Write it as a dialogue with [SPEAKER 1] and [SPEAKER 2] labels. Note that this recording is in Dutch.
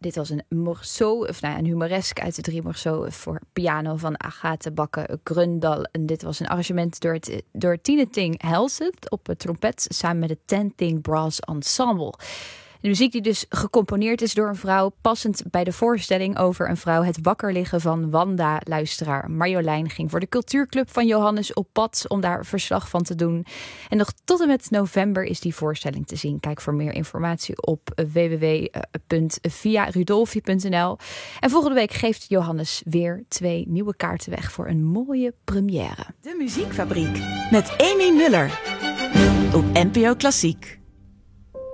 [SPEAKER 1] Dit was een morceau, een humoresk uit de 3 morceaux voor piano van Agathe Bakke-Grøndal. En dit was een arrangement door Tine Ting Helset op trompet samen met het Ten Ting Brass Ensemble. De muziek die dus gecomponeerd is door een vrouw, passend bij de voorstelling over een vrouw, het wakker liggen van Wanda. Luisteraar Marjolein ging voor de cultuurclub van Johannes op pad om daar verslag van te doen. En nog tot en met november is die voorstelling te zien. Kijk voor meer informatie op www.viarudolfi.nl. En volgende week geeft Johannes weer 2 nieuwe kaarten weg voor een mooie première.
[SPEAKER 2] De Muziekfabriek met Amy Muller op NPO Klassiek.